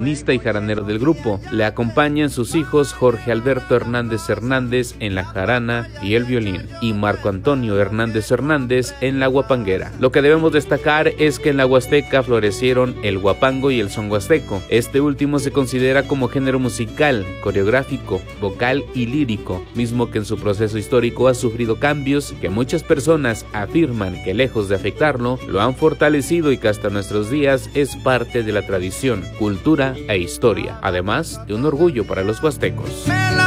violinista y jaranero del grupo. Le acompañan sus hijos Jorge Alberto Hernández Hernández en la jarana y el violín, y Marco Antonio Hernández Hernández en la huapanguera. Lo que debemos destacar es que en la Huasteca florecieron el huapango y el son huasteco. Este último se considera como género musical, coreográfico, vocal y lírico, mismo que en su proceso histórico ha sufrido cambios que muchas personas afirman que lejos de afectarlo, lo han fortalecido y que hasta nuestros días es parte de la tradición, cultura e historia, además de un orgullo para los huastecos.